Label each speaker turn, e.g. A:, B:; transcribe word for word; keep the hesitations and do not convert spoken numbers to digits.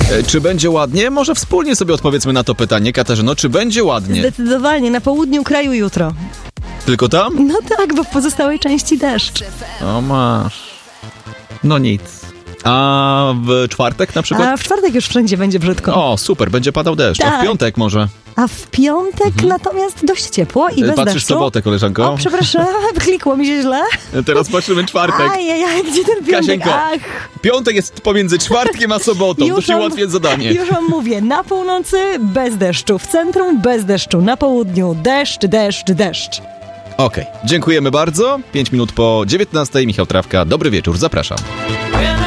A: E, czy będzie ładnie? Może wspólnie sobie odpowiedzmy na to pytanie. Katarzyno, czy będzie ładnie?
B: Zdecydowanie, na południu kraju jutro.
A: Tylko tam?
B: No tak, bo w pozostałej części deszcz.
A: O masz. No nic. A w czwartek na przykład?
B: A w czwartek już wszędzie będzie brzydko.
A: O, super, będzie padał deszcz.
B: Tak.
A: A w piątek może?
B: A w piątek mhm. natomiast dość ciepło i bez
A: Patrzysz
B: deszczu.
A: sobotę, koleżanko?
B: O, przepraszam, klikło mi się źle.
A: Teraz patrzymy czwartek.
B: Ajajaj, gdzie ten piątek?
A: Kasieńko,
B: Ach.
A: piątek jest pomiędzy czwartkiem a sobotą.
B: Już
A: to się
B: wam,
A: ułatwię zadanie.
B: Już wam mówię, na północy bez deszczu, w centrum bez deszczu, na południu deszcz, deszcz, deszcz.
A: Okej, okay. Dziękujemy bardzo. Pięć minut po dziewiętnastej. Michał Trawka, dobry wieczór, zapraszam.